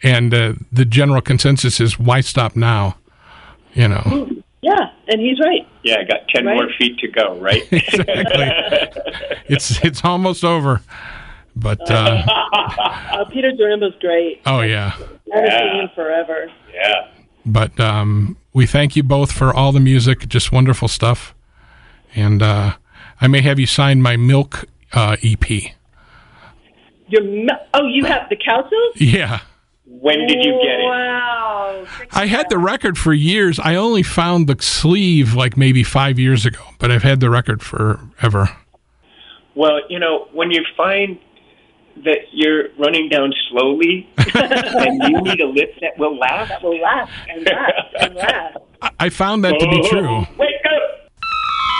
And the general consensus is, why stop now? You know. Yeah, and he's right. Yeah, I got 10 more feet to go, right? Exactly. It's almost over. But Peter Dorimbo's great. Oh, yeah. I haven't seen him forever. Yeah. But we thank you both for all the music, just wonderful stuff. And I may have you sign my Milk EP. You have the Council? Yeah. When did you get it? Wow. I had the record for years. I only found the sleeve like maybe 5 years ago, but I've had the record forever. Well, you know, when you find that you're running down slowly and you need a lift that will last. And last. I found that to be true. Wake up!